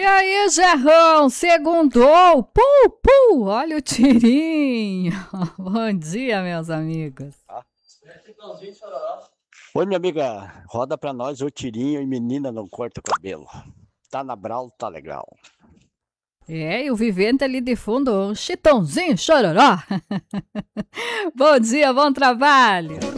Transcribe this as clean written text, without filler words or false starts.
aí, Gerrão, segundou, olha o tirinho. Bom dia, meus amigos. Oi, minha amiga, roda pra nós o tirinho e menina não corta o cabelo. Tá na Brau, tá legal. E o vivente ali de fundo, um chitãozinho chororó. Bom dia, bom trabalho.